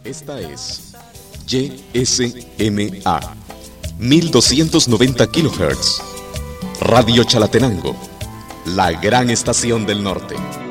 Esta es YSMA 1290 kHz Radio Chalatenango, la gran estación del norte.